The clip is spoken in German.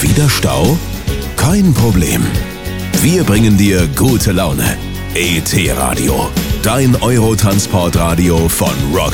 Wieder Stau? Kein Problem. Wir bringen dir gute Laune. ET Radio, dein Eurotransportradio von Rock